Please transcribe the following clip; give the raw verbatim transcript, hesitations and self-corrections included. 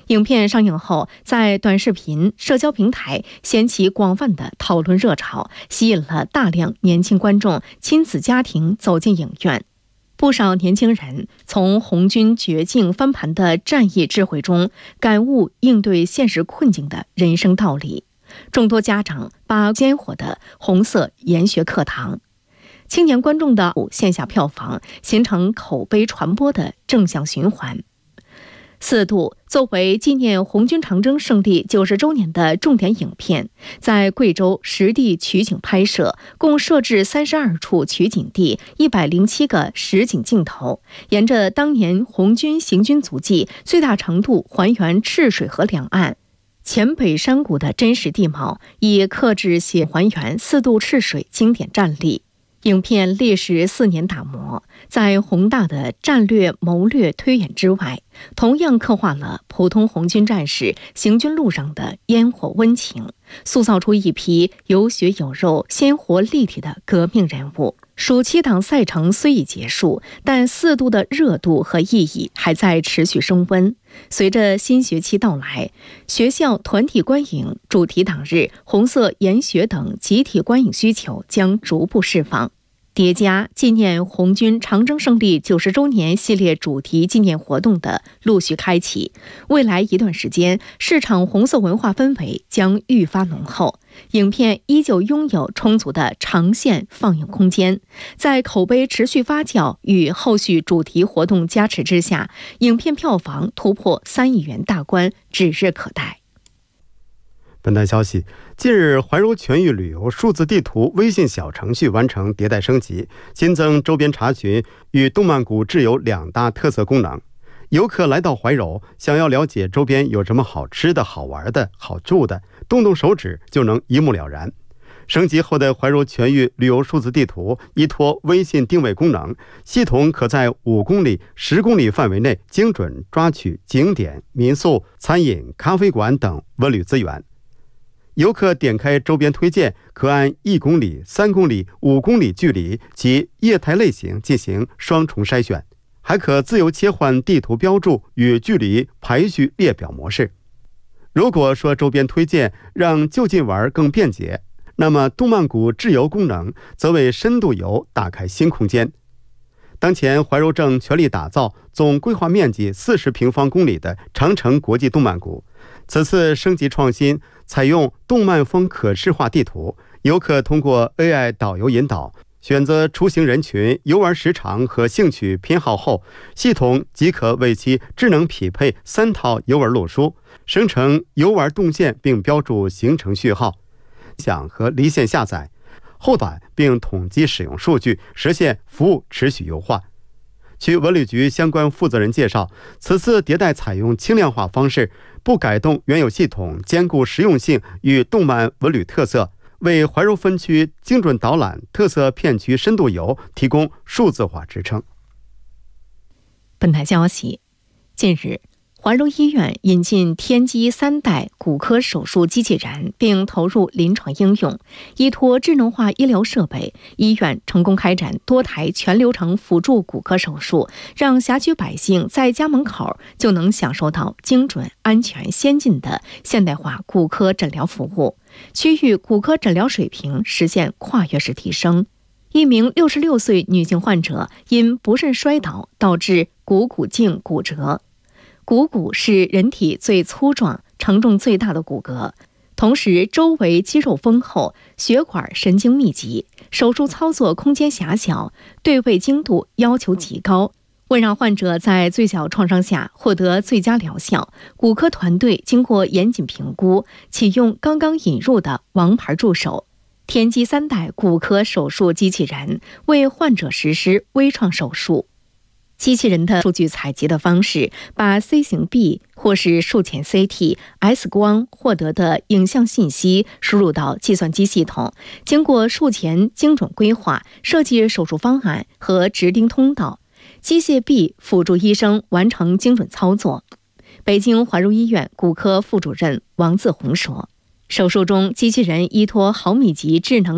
影片上映后，在短视频、社交平台掀起广泛的讨论热潮，吸引了大量年轻观众、亲子家庭走进影院。不少年轻人从红军绝境翻盘的战役智慧中感悟应对现实困境的人生道理。众多家长把鲜活的红色研学课堂、青年观众的线下票房形成口碑传播的正向循环。四渡作为纪念红军长征胜利九十周年的重点影片，在贵州实地取景拍摄，共设置三十二处取景地，一百零七个实景镜头，沿着当年红军行军足迹，最大程度还原赤水河两岸黔北山谷的真实地貌，以克制写还原四渡赤水经典战例。影片历时四年打磨，在宏大的战略谋略推演之外，同样刻画了普通红军战士行军路上的烟火温情，塑造出一批有血有肉、鲜活立体的革命人物。暑期档赛程虽已结束，但四渡的热度和意义还在持续升温。随着新学期到来，学校团体观影、主题档日、红色研学等集体观影需求将逐步释放。叠加纪念红军长征胜利九十周年系列主题纪念活动的陆续开启，未来一段时间，市场红色文化氛围将愈发浓厚。影片依旧拥有充足的长线放映空间，在口碑持续发酵与后续主题活动加持之下，影片票房突破三亿元大关指日可待。 本台消息，近日怀柔全域旅游数字地图微信小程序完成迭代升级，新增周边查询与动漫谷挚友两大特色功能。游客来到怀柔，想要了解周边有什么好吃的、好玩的、好住的，动动手指就能一目了然。升级后的怀柔全域旅游数字地图依托微信定位功能，系统可在五公里、十公里范围内精准抓取景点、民宿、餐饮、咖啡馆等文旅资源。游客点开周边推荐，可按一公里、三公里、五公里距离及业态类型进行双重筛选，还可自由切换地图标注与距离排序列表模式。如果说周边推荐让就近玩更便捷，那么动漫谷挚游功能则为深度游打开新空间。当前怀柔正全力打造总规划面积四十平方公里的长城国际动漫谷，此次升级创新，采用动漫风可视化地图，游客通过 A I 导游引导，选择出行人群、游玩时长和兴趣偏好后，系统即可为其智能匹配三套游玩路书，生成游玩动线并标注行程序号、享和离线下载后端，并统计使用数据，实现服务持续优化。据文旅局相关负责人介绍，此次迭代采用轻量化方式，不改动原有系统，兼顾实用性与动漫文旅特色，为怀柔分区精准导览、特色片区深度游提供数字化支撑。 本台消息，近日怀柔医院引进天玑三代骨科手术机器人，并投入临床应用。依托智能化医疗设备，医院成功开展多台全流程辅助骨科手术，让辖区百姓在家门口就能享受到精准、安全、先进的现代化骨科诊疗服务，区域骨科诊疗水平实现跨越式提升。一名六十六岁女性患者因不慎摔倒导致股骨颈骨折。股骨是人体最粗壮、承重最大的骨骼，同时周围肌肉丰厚，血管神经密集，手术操作空间狭小，对位精度要求极高。为让患者在最小创伤下获得最佳疗效，骨科团队经过严谨评估，启用刚刚引入的王牌助手天玑三代骨科手术机器人，为患者实施微创手术。机器人的数据采集的方式，把 C 型 B 或是术前 C T、X 光获得的影像信息输入到计算机系统，经过术前精准规划，设计手术方案和指定通道，机械臂辅助医生完成精准操作。北京怀柔医院骨科副主任王自红说，手术中机器人依托毫米级智能